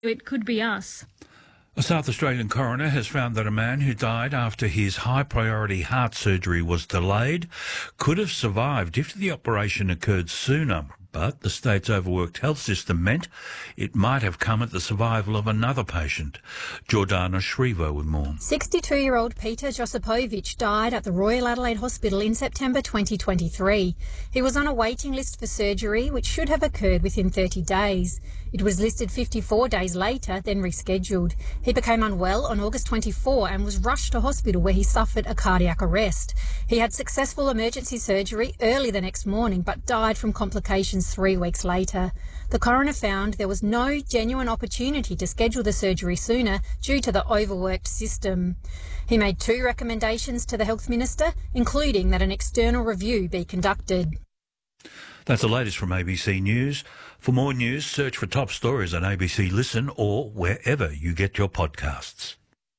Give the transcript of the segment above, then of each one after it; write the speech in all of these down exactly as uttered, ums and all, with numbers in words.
It could be us. A South Australian coroner has found that a man who died after his high-priority heart surgery was delayed could have survived if the operation occurred sooner. But the state's overworked health system meant it might have come at the survival of another patient. Jordana Shrivo with more. sixty-two-year-old Peter Josipovic died at the Royal Adelaide Hospital in September twenty twenty-three. He was on a waiting list for surgery, which should have occurred within thirty days. It was listed fifty-four days later, then rescheduled. He became unwell on August twenty-fourth and was rushed to hospital where he suffered a cardiac arrest. He had successful emergency surgery early the next morning but died from complications three weeks later. The coroner found there was no genuine opportunity to schedule the surgery sooner due to the overworked system. He made two recommendations to the Health Minister, including that an external review be conducted. That's the latest from A B C News. For more news, search for Top Stories on A B C Listen or wherever you get your podcasts.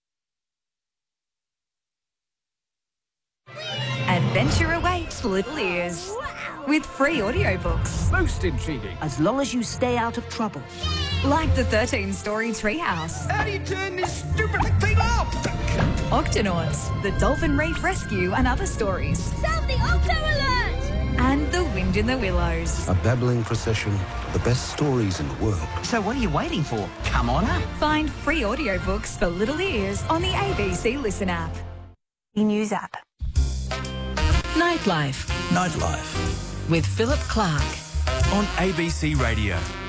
Adventure awaits little ears with free audiobooks. Most intriguing. As long as you stay out of trouble. Like the thirteen-story Treehouse. How do you turn this stupid thing off? Octonauts, the Dolphin Reef Rescue and other stories. Sound the Octo Alert! And The Wind in the Willows. A babbling procession, the best stories in the world. So what are you waiting for? Come on up. Find free audiobooks for little ears on the A B C Listen app. News app. Nightlife. Nightlife. With Philip Clark. On A B C Radio.